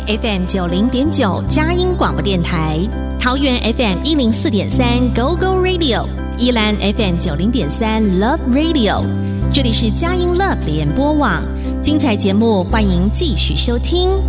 FM 90.9佳音广播电台，桃园 FM 104.3 Go Go Radio， 宜兰 FM 90.3 Love Radio， 这里是佳音 Love 联播网，精彩节目欢迎继续收听。